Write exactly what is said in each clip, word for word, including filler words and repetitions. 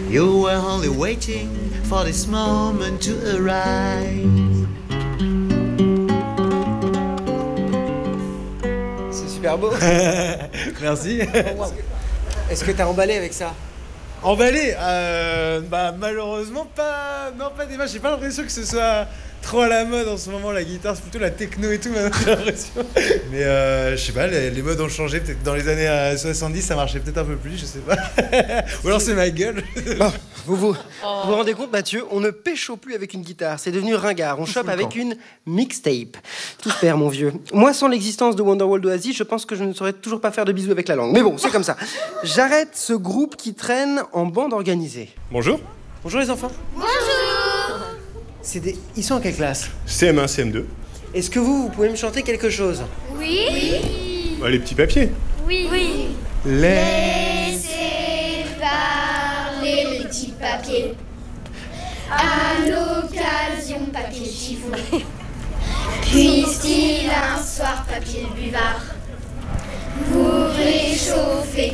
You were only waiting for this moment to arrive. C'est super beau. Merci. Oh, wow. Est-ce que t'as emballé avec ça? Emballé euh, Bah malheureusement pas... Non, pas des matchs. J'ai pas l'impression que ce soit trop à la mode en ce moment, la guitare. C'est plutôt la techno et tout, maintenant, j'ai l'impression. Mais euh, je sais pas, les, les modes ont changé. Peut-être dans les années euh, soixante-dix, ça marchait peut-être un peu plus, je sais pas. Ou alors c'est ma gueule. Bon, vous vous, oh. vous vous rendez compte, Mathieu, on ne pécho plus avec une guitare. C'est devenu ringard. On chope avec une mixtape. Tout se perd, mon vieux. Moi, sans l'existence de Wonderwall d'Oasis, je pense que je ne saurais toujours pas faire de bisous avec la langue. Mais bon, c'est comme ça. J'arrête ce groupe qui traîne en bande organisée. Bonjour. Bonjour les enfants. Bonjour. C'est des... Ils sont en quelle classe? C M un, C M deux. Est-ce que vous, vous pouvez me chanter quelque chose? Oui. Oui. Bah, les petits papiers. Oui. Oui. Laissez parler les petits papiers. À l'occasion, papier chiffon. Puisse-t-il un soir, papier buvard, vous réchauffer.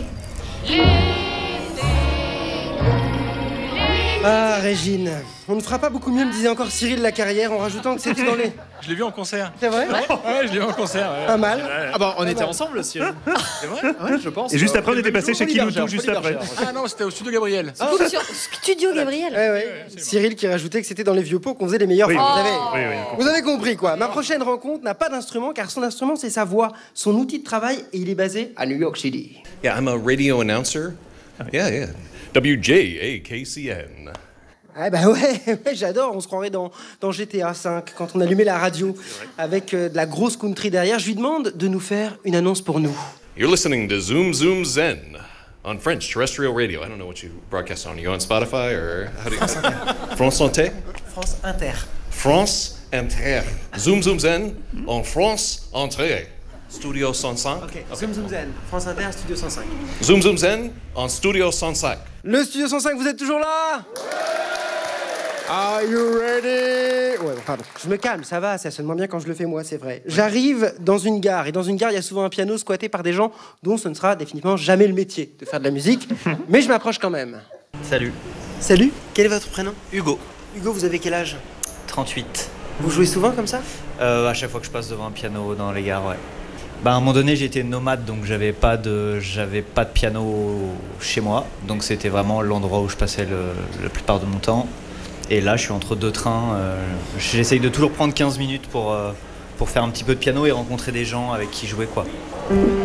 Ah, Régine, on ne fera pas beaucoup mieux, me disait encore Cyril Lacarrière, en rajoutant que c'était dans les... Je l'ai vu en concert. C'est vrai? Ouais, ouais, je l'ai vu en concert. Ouais. Pas mal. Ouais. Ah bah on Pas était mal. ensemble, Cyril. C'est vrai? Ouais, je pense. Et juste après, on Euh, était passé chez Folie Kiloutou, Bergère, juste Folie après. Bergère. Ah non, c'était au studio Gabriel. Oh. Sur Studio Gabriel. Ouais, ouais. Cyril qui rajoutait que c'était dans les vieux pots qu'on faisait les meilleurs. Oui, Enfin, oui. vous, avez... Oui, oui. vous avez compris, quoi. Ma prochaine rencontre n'a pas d'instrument, car son instrument, c'est sa voix, son outil de travail, et il est basé à New York City. Yeah, I'm a radio announcer. Yeah, yeah. W J A K C N. Ah bah ouais, ouais, j'adore, on se croirait dans, dans G T A cinq, quand on allumait la radio, avec euh, de la grosse country derrière. Je lui demande de nous faire une annonce pour nous. You're listening to Zoom Zoom Zen on French terrestrial radio. I don't know what you broadcast on. Are you on Spotify or how do you... France Inter. France Inter. France Inter. Zoom Zoom Zen on France Inter. Studio cent cinq. Ok, Zoom Zoom Zen, France Inter, Studio cent cinq. Zoom Zoom Zen en Studio cent cinq. Le Studio cent cinq, vous êtes toujours là? Are you ready? Ouais, pardon. Je me calme, ça va, ça sonne moins bien quand je le fais moi, c'est vrai. J'arrive dans une gare, et dans une gare, il y a souvent un piano squatté par des gens dont ce ne sera définitivement jamais le métier de faire de la musique, mais je m'approche quand même. Salut, Salut, quel est votre prénom? Hugo, Hugo, vous avez quel âge? trente-huit. Vous jouez souvent comme ça? Euh, à chaque fois que je passe devant un piano dans les gares, ouais. Bah, à un moment donné, j'étais nomade, donc j'avais pas de, j'avais pas de piano chez moi. Donc c'était vraiment l'endroit où je passais le, la plupart de mon temps. Et là, je suis entre deux trains. Euh, j'essaye de toujours prendre quinze minutes pour, euh, pour faire un petit peu de piano et rencontrer des gens avec qui jouer, quoi.